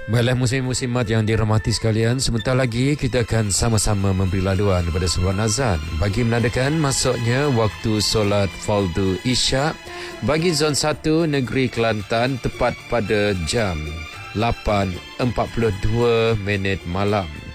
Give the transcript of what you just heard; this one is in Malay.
Baiklah muslim-muslimat yang dirahmati sekalian, sebentar lagi kita akan sama-sama memberi laluan kepada sebuah azan bagi menandakan masuknya waktu solat fardu Isyak bagi zon 1 negeri Kelantan tepat pada jam 8.42 malam.